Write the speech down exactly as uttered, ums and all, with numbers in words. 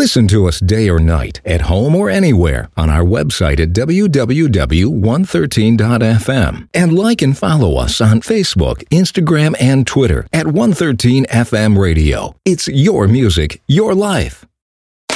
Listen to us day or night, at home or anywhere, on our website at w w w dot one thirteen dot f m. And like and follow us on Facebook, Instagram, and Twitter at one thirteen F M Radio. It's your music, your life.